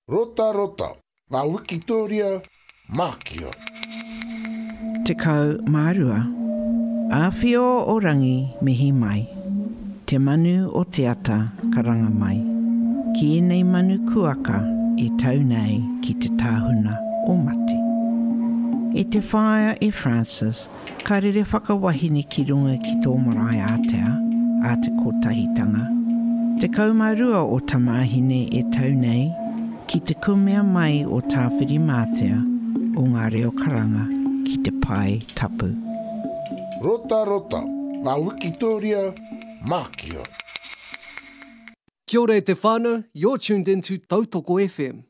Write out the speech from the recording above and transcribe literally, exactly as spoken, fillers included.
Rota rota, ngā Wikitoria Mākio. Te kau mārua, āwhio o rangi mihi mai, te manu o te ata karanga mai, ki enei manu kuaka e tau nei ki te tāhuna o mate. E te whaia e Francis, ka rere whakawahine ki runga ki tō marae Atea, a te kotahitanga. Te kaumārua o tamāhine e tau nei, ki te kumea mai o tāwhiri mātea o ngā reo karanga ki te pai tapu. Rota rota, ngā Wikitoria Mākio. Kia ora e te whānau, you're tuned into Tautoko F M.